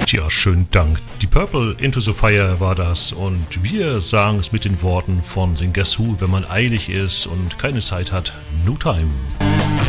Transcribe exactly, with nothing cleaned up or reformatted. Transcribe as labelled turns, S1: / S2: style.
S1: Tja, schönen Dank. Die Purple, Into the Fire war das und wir sagen es mit den Worten von den Guess Who, wenn man eilig ist und keine Zeit hat. No time.